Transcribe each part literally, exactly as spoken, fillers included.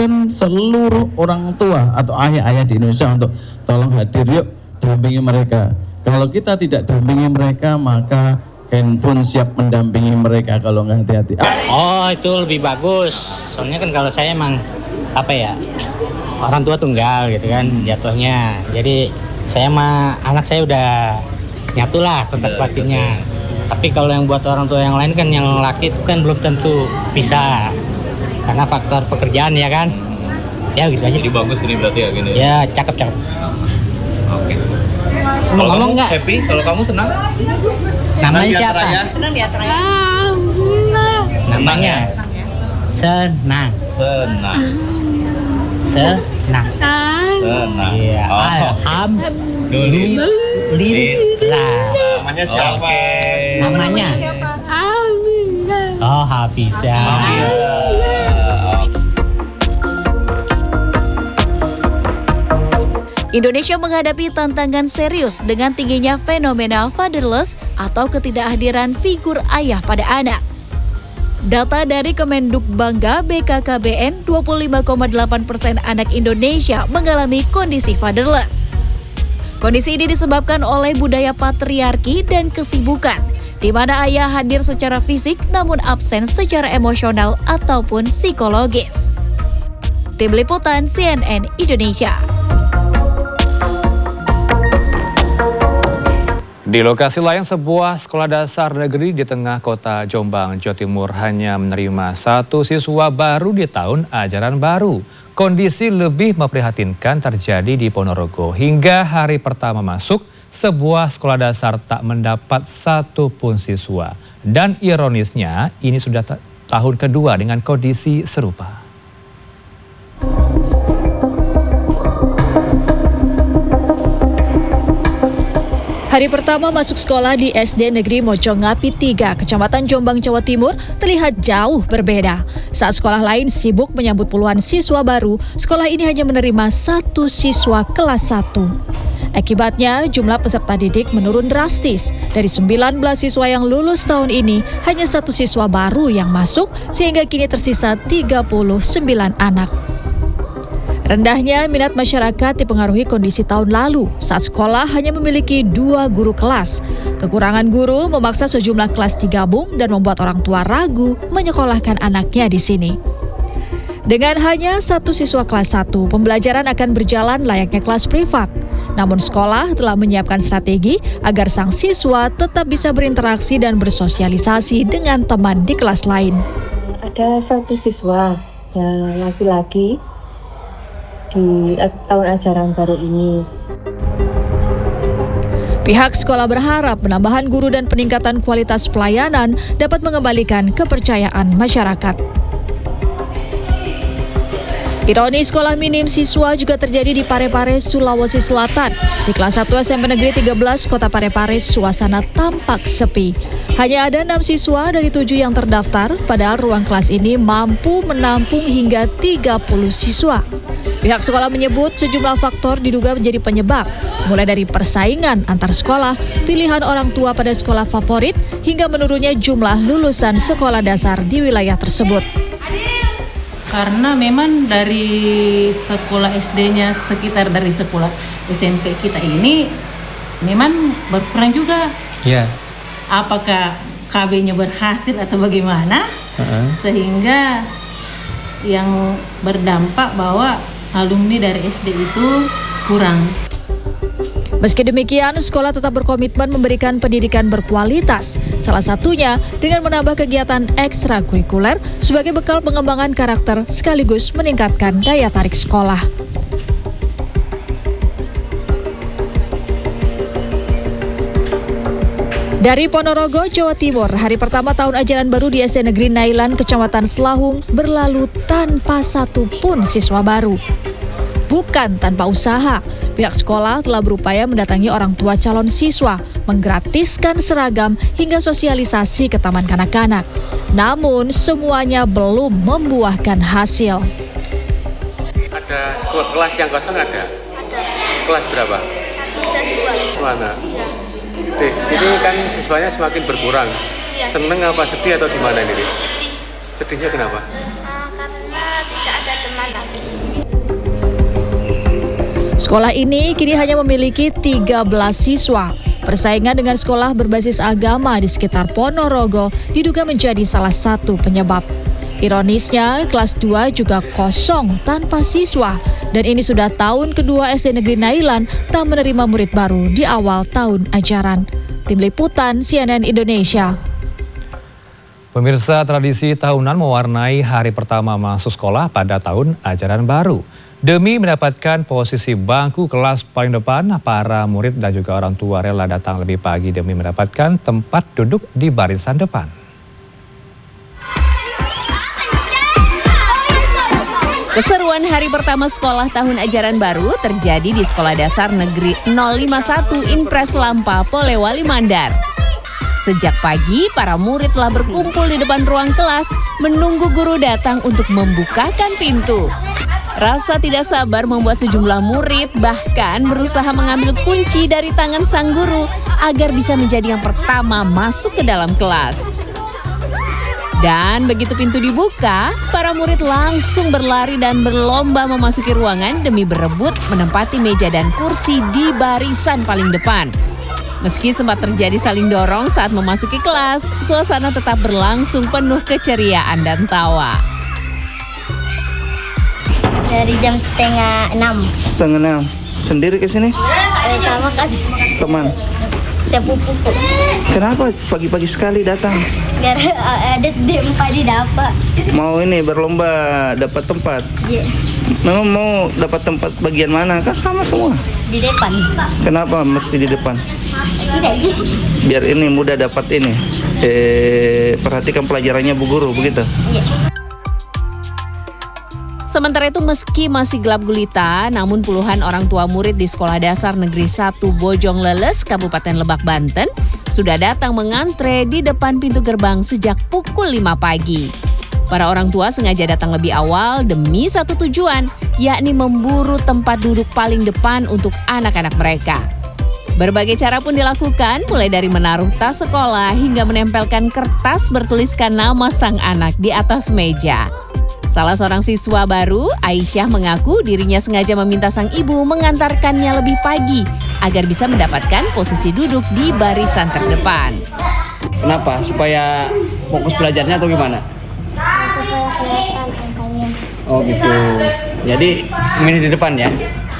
mengingatkan seluruh orang tua atau ayah-ayah di Indonesia untuk tolong hadir, yuk dampingi mereka. Kalau kita tidak dampingi mereka, maka handphone siap mendampingi mereka kalau nggak hati-hati. Oh, itu lebih bagus. Soalnya kan kalau saya emang apa ya, orang tua tunggal gitu kan jatuhnya. Jadi saya sama anak saya udah nyatu lah kontak batinnya. Tapi kalau yang buat orang tua yang lain kan, yang laki itu kan belum tentu bisa, karena faktor pekerjaan ya kan. Ya gitu aja. Jadi bagus ini berarti ya gini. Ya cakep cakep. Oke. Kalau kamu nggak happy, kalau kamu senang? Namanya siapa? Senang di ataranya. Namanya Senang. Senang. Senang. Senang. Iya. Oh. Alhamdulillah. Namanya siapa? Okay. Namanya? Oh, Hafizah. Indonesia menghadapi tantangan serius dengan tingginya fenomena fatherless atau ketidakhadiran figur ayah pada anak. Data dari Kemenduk Bangga B K K B N, dua puluh lima koma delapan persen anak Indonesia mengalami kondisi fatherless. Kondisi ini disebabkan oleh budaya patriarki dan kesibukan, di mana ayah hadir secara fisik namun absen secara emosional ataupun psikologis. Tim Liputan C N N Indonesia. Di lokasi lain, sebuah sekolah dasar negeri di tengah kota Jombang, Jawa Timur hanya menerima satu siswa baru di tahun ajaran baru. Kondisi lebih memprihatinkan terjadi di Ponorogo. Hingga hari pertama masuk, sebuah sekolah dasar tak mendapat satu pun siswa. Dan ironisnya, ini sudah tahun kedua dengan kondisi serupa. Hari pertama masuk sekolah di S D Negeri Mojongapi tiga, Kecamatan Jombang, Jawa Timur, terlihat jauh berbeda. Saat sekolah lain sibuk menyambut puluhan siswa baru, sekolah ini hanya menerima satu siswa kelas satu. Akibatnya, jumlah peserta didik menurun drastis. Dari sembilan belas siswa yang lulus tahun ini, hanya satu siswa baru yang masuk, sehingga kini tersisa tiga puluh sembilan anak. Rendahnya minat masyarakat dipengaruhi kondisi tahun lalu saat sekolah hanya memiliki dua guru kelas. Kekurangan guru memaksa sejumlah kelas digabung dan membuat orang tua ragu menyekolahkan anaknya di sini. Dengan hanya satu siswa kelas satu, pembelajaran akan berjalan layaknya kelas privat. Namun sekolah telah menyiapkan strategi agar sang siswa tetap bisa berinteraksi dan bersosialisasi dengan teman di kelas lain. Ada satu siswa yang laki-laki di tahun ajaran baru ini. Pihak sekolah berharap penambahan guru dan peningkatan kualitas pelayanan dapat mengembalikan kepercayaan masyarakat. Ironi sekolah minim siswa juga terjadi di Parepare, Sulawesi Selatan. Di kelas satu S M P Negeri tiga belas Kota Parepare, suasana tampak sepi. Hanya ada enam siswa dari tujuh yang terdaftar, padahal ruang kelas ini mampu menampung hingga tiga puluh siswa. Pihak sekolah menyebut sejumlah faktor diduga menjadi penyebab, mulai dari persaingan antar sekolah, pilihan orang tua pada sekolah favorit, hingga menurunnya jumlah lulusan sekolah dasar di wilayah tersebut. Karena memang dari sekolah S D-nya sekitar dari sekolah S M P kita ini memang berkurang juga. Iya. Apakah K B-nya berhasil atau bagaimana? Uh-huh. Sehingga yang berdampak bahwa alumni dari S D itu kurang. Meski demikian, sekolah tetap berkomitmen memberikan pendidikan berkualitas. Salah satunya dengan menambah kegiatan ekstrakurikuler sebagai bekal pengembangan karakter sekaligus meningkatkan daya tarik sekolah. Dari Ponorogo, Jawa Timur, hari pertama tahun ajaran baru di S D Negeri Nailan, Kecamatan Selahung, berlalu tanpa satu pun siswa baru. Bukan tanpa usaha, pihak sekolah telah berupaya mendatangi orang tua calon siswa, menggratiskan seragam hingga sosialisasi ke taman kanak-kanak. Namun semuanya belum membuahkan hasil. Ada sekolah kelas yang kosong ada? Ada. Kelas berapa? Satu dan dua. Mana? Iya. Deh, ini kan siswanya semakin berkurang. Iya. Seneng apa sedih atau gimana ini? Sedih. Sedihnya kenapa? Uh, karena tidak ada teman lagi. Sekolah ini kini hanya memiliki tiga belas siswa. Persaingan dengan sekolah berbasis agama di sekitar Ponorogo diduga menjadi salah satu penyebab. Ironisnya, kelas dua juga kosong tanpa siswa. Dan ini sudah tahun kedua S D Negeri Nailan tak menerima murid baru di awal tahun ajaran. Tim Liputan C N N Indonesia. Pemirsa, tradisi tahunan mewarnai hari pertama masuk sekolah pada tahun ajaran baru. Demi mendapatkan posisi bangku kelas paling depan, para murid dan juga orang tua rela datang lebih pagi demi mendapatkan tempat duduk di barisan depan. Keseruan hari pertama sekolah tahun ajaran baru terjadi di Sekolah Dasar Negeri nol lima satu Impres Lampa, Polewali Mandar. Sejak pagi, para murid telah berkumpul di depan ruang kelas menunggu guru datang untuk membukakan pintu. Rasa tidak sabar membuat sejumlah murid bahkan berusaha mengambil kunci dari tangan sang guru agar bisa menjadi yang pertama masuk ke dalam kelas. Dan begitu pintu dibuka, para murid langsung berlari dan berlomba memasuki ruangan demi berebut menempati meja dan kursi di barisan paling depan. Meski sempat terjadi saling dorong saat memasuki kelas, suasana tetap berlangsung penuh keceriaan dan tawa. Dari jam setengah enam. Setengah enam. Sendiri ke sini? Sama kas. Teman. Sepupuku. Kenapa pagi-pagi sekali datang? Biar ada tempat di dapat. Mau ini berlomba dapat tempat. Iya. Memang mau dapat tempat bagian mana? Kan sama semua. Di depan. Kenapa mesti di depan? Tidak aja. Biar ini mudah dapat ini. Eh, perhatikan pelajarannya Bu Guru, begitu? Iya. Sementara itu meski masih gelap gulita, namun puluhan orang tua murid di Sekolah Dasar Negeri satu Bojong Leles, Kabupaten Lebak, Banten, sudah datang mengantre di depan pintu gerbang sejak pukul lima pagi. Para orang tua sengaja datang lebih awal demi satu tujuan, yakni memburu tempat duduk paling depan untuk anak-anak mereka. Berbagai cara pun dilakukan, mulai dari menaruh tas sekolah hingga menempelkan kertas bertuliskan nama sang anak di atas meja. Salah seorang siswa baru, Aisyah, mengaku dirinya sengaja meminta sang ibu mengantarkannya lebih pagi agar bisa mendapatkan posisi duduk di barisan terdepan. Kenapa? Supaya fokus belajarnya atau gimana? Supaya kelihatan angkanya. Oh gitu. Jadi ini di depan ya?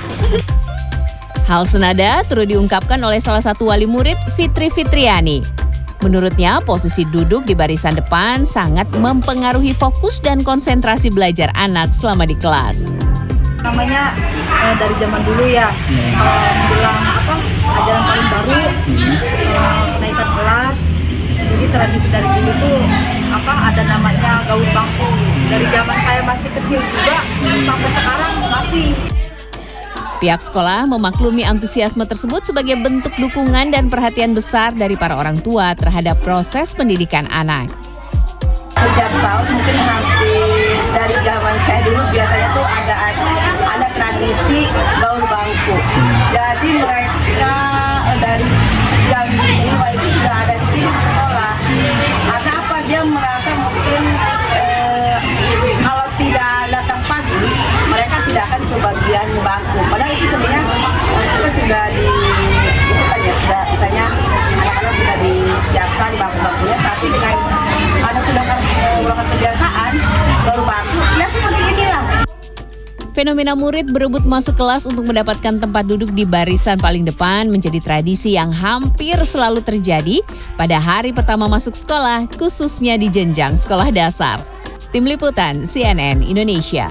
Hal senada turut diungkapkan oleh salah satu wali murid, Fitri Fitriani. Menurutnya, posisi duduk di barisan depan sangat mempengaruhi fokus dan konsentrasi belajar anak selama di kelas. Namanya eh, dari zaman dulu ya, eh, menjelang apa ajaran paling baru, eh, kenaikan kelas. Jadi tradisi dari dulu tuh apa ada namanya gaul bangku. Dari zaman saya masih kecil juga sampai sekarang masih. Pihak sekolah memaklumi antusiasme tersebut sebagai bentuk dukungan dan perhatian besar dari para orang tua terhadap proses pendidikan anak. Setiap tahun mungkin hampir dari zaman saya dulu biasanya tuh ada ada tradisi gaul bangku. Jadi mereka dari jam lima itu sudah ada di sini di sekolah. Karena apa, dia merasa mungkin eh, kalau tidak datang pagi mereka tidak akan kebagian bangku. Padahal itu sebenarnya kita sudah di itu kan ya sudah misalnya anak-anak sudah disiapkan bangku-bangkunya, tapi dengan karena sudah melakukan kebiasaan baru bangku ya seperti inilah. Fenomena murid berebut masuk kelas untuk mendapatkan tempat duduk di barisan paling depan menjadi tradisi yang hampir selalu terjadi pada hari pertama masuk sekolah, khususnya di jenjang sekolah dasar. Tim Liputan C N N Indonesia.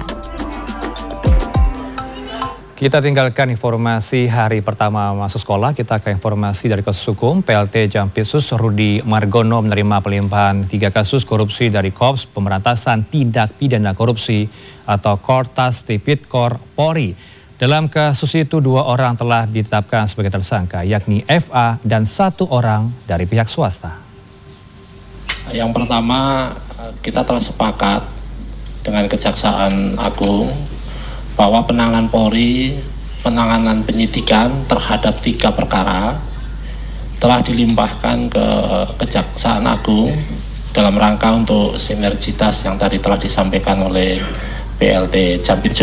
Kita tinggalkan informasi hari pertama masuk sekolah, kita ke informasi dari kasus hukum. P L T Jampitsus Rudi Margono menerima pelimpahan tiga kasus korupsi dari Korps Pemberantasan Tindak Pidana Korupsi atau Kortas Tipidkor Polri. Dalam kasus itu dua orang telah ditetapkan sebagai tersangka, yakni F A dan satu orang dari pihak swasta. Yang pertama, kita telah sepakat dengan Kejaksaan Agung bahwa penanganan Polri, penanganan penyidikan terhadap tiga perkara telah dilimpahkan ke Kejaksaan Agung dalam rangka untuk sinergitas yang tadi telah disampaikan oleh P L T Jampitsus.